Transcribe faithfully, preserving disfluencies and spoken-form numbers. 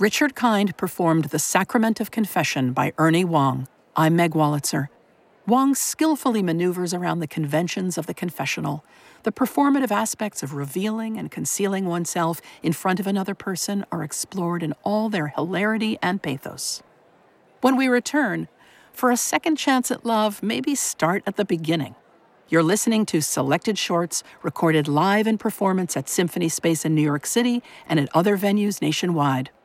Richard Kind performed The Sacrament of Confession by Ernie Wong. I'm Meg Wolitzer. Wong skillfully maneuvers around the conventions of the confessional. The performative aspects of revealing and concealing oneself in front of another person are explored in all their hilarity and pathos. When we return, for a second chance at love, maybe start at the beginning. You're listening to selected shorts recorded live in performance at Symphony Space in New York City and at other venues nationwide.